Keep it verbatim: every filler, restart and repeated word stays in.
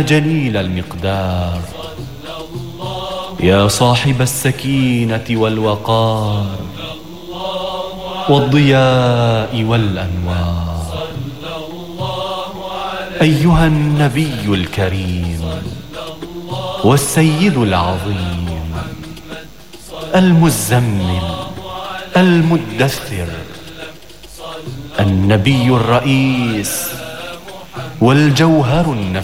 جليل المقدار، يا صاحب السكينة والوقار والضياء والأنوار، أيها النبي الكريم والسيد العظيم المزمل المدثر، النبي الرئيس والجوهر النفيس.